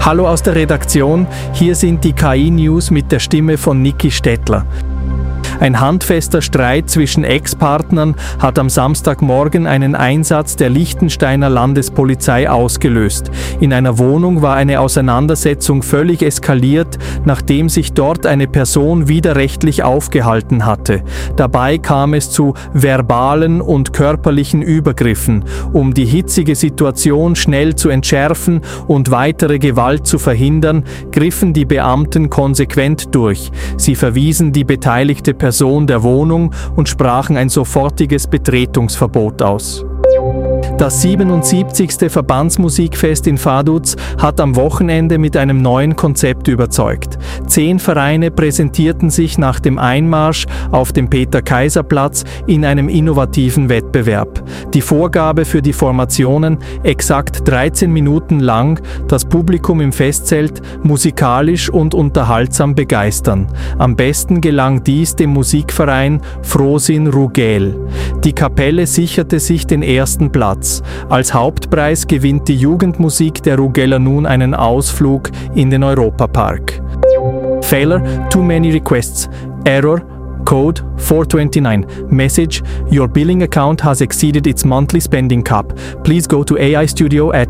Hallo aus der Redaktion, hier sind die KI-News mit der Stimme von Niki Stettler. Ein handfester Streit zwischen Ex-Partnern hat am Samstagmorgen einen Einsatz der Liechtensteiner Landespolizei ausgelöst. In einer Wohnung war eine Auseinandersetzung völlig eskaliert, nachdem sich dort eine Person widerrechtlich aufgehalten hatte. Dabei kam es zu verbalen und körperlichen Übergriffen. Um die hitzige Situation schnell zu entschärfen und weitere Gewalt zu verhindern, griffen die Beamten konsequent durch. Sie verwiesen die beteiligte Person der Wohnung und sprachen ein sofortiges Betretungsverbot aus. Das 77. Verbandsmusikfest in Vaduz hat am Wochenende mit einem neuen Konzept überzeugt. 10 Vereine präsentierten sich nach dem Einmarsch auf dem Peter-Kaiser-Platz in einem innovativen Wettbewerb. Die Vorgabe für die Formationen: exakt 13 Minuten lang das Publikum im Festzelt musikalisch und unterhaltsam begeistern. Am besten gelang dies dem Musikverein Frosin Rugel. Die Kapelle sicherte sich den ersten Platz. Als Hauptpreis gewinnt die Jugendmusik der Rugeler nun einen Ausflug in den Europapark. Failure, too many requests. Error, code 429. Message, your billing account has exceeded its monthly spending cap. Please go to AI Studio at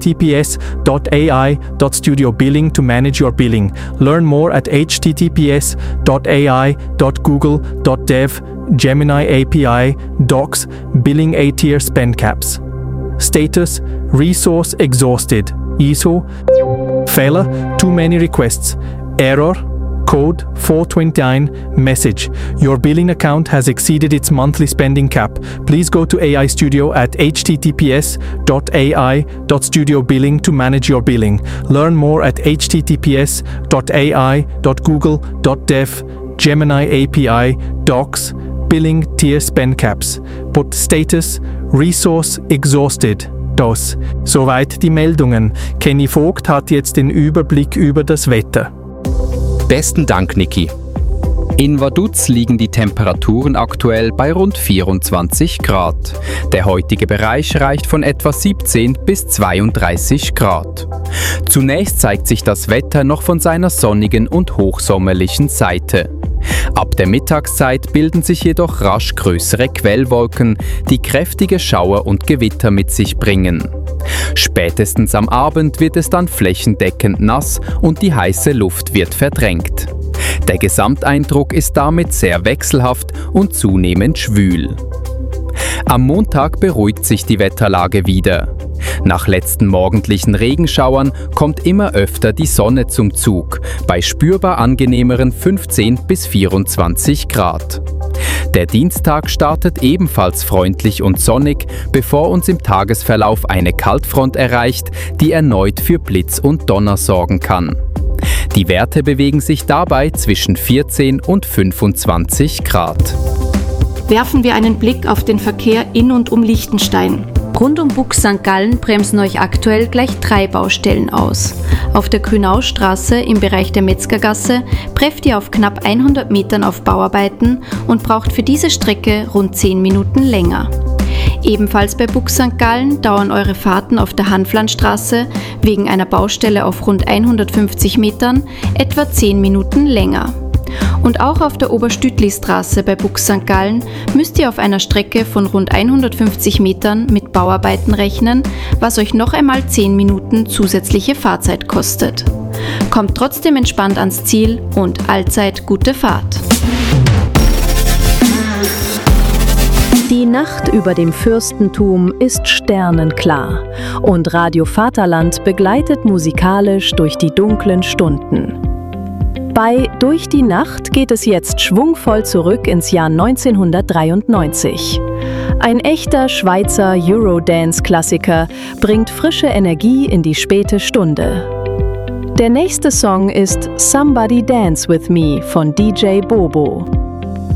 https.ai.studiobilling to manage your billing. Learn more at https.ai.google.dev Gemini API, Docs, Billing A-Tier Spend Caps. Status, Resource Exhausted. ISO, Failure, too many requests. Error, code 429. Message, your billing account has exceeded its monthly spending cap. Please go to AI Studio at https.ai.studiobilling to manage your billing. Learn more at https.ai.google.dev Gemini API, Docs, Billing Tier Spend Caps. But Status, Resource Exhausted. DOS. Soweit die Meldungen. Kenny Vogt hat jetzt den Überblick über das Wetter. Besten Dank, Niki. In Vaduz liegen die Temperaturen aktuell bei rund 24 Grad. Der heutige Bereich reicht von etwa 17 bis 32 Grad. Zunächst zeigt sich das Wetter noch von seiner sonnigen und hochsommerlichen Seite. Ab der Mittagszeit bilden sich jedoch rasch größere Quellwolken, die kräftige Schauer und Gewitter mit sich bringen. Spätestens am Abend wird es dann flächendeckend nass und die heiße Luft wird verdrängt. Der Gesamteindruck ist damit sehr wechselhaft und zunehmend schwül. Am Montag beruhigt sich die Wetterlage wieder. Nach letzten morgendlichen Regenschauern kommt immer öfter die Sonne zum Zug, bei spürbar angenehmeren 15 bis 24 Grad. Der Dienstag startet ebenfalls freundlich und sonnig, bevor uns im Tagesverlauf eine Kaltfront erreicht, die erneut für Blitz und Donner sorgen kann. Die Werte bewegen sich dabei zwischen 14 und 25 Grad. Werfen wir einen Blick auf den Verkehr in und um Liechtenstein. Rund um Bux St. Gallen bremsen euch aktuell gleich 3 Baustellen aus. Auf der Grünaustraße im Bereich der Metzgergasse trefft ihr auf knapp 100 Metern auf Bauarbeiten und braucht für diese Strecke rund 10 Minuten länger. Ebenfalls bei Bux St. Gallen dauern eure Fahrten auf der Hanflandstraße wegen einer Baustelle auf rund 150 Metern etwa 10 Minuten länger. Und auch auf der Oberstütli-Straße bei Bux St. Gallen müsst ihr auf einer Strecke von rund 150 Metern mit Bauarbeiten rechnen, was euch noch einmal 10 Minuten zusätzliche Fahrzeit kostet. Kommt trotzdem entspannt ans Ziel und allzeit gute Fahrt. Die Nacht über dem Fürstentum ist sternenklar und Radio Vaterland begleitet musikalisch durch die dunklen Stunden. Bei Durch die Nacht geht es jetzt schwungvoll zurück ins Jahr 1993. Ein echter Schweizer Eurodance-Klassiker bringt frische Energie in die späte Stunde. Der nächste Song ist Somebody Dance With Me von DJ Bobo.